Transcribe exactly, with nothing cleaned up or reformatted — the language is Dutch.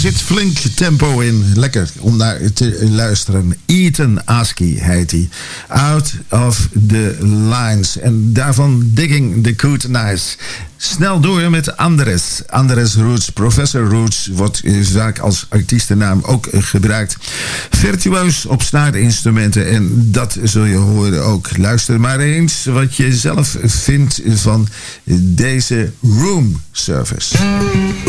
zit flink tempo in. Lekker om naar te luisteren. Ethan Askey heet hij. Out of the Lines. En daarvan Digging the Good Nice. Snel door met Andres. Andres Roots. Professor Roots wordt vaak als artiestennaam ook gebruikt. Virtuoos op snaarinstrumenten. En dat zul je horen ook. Luister maar eens wat je zelf vindt van deze room service.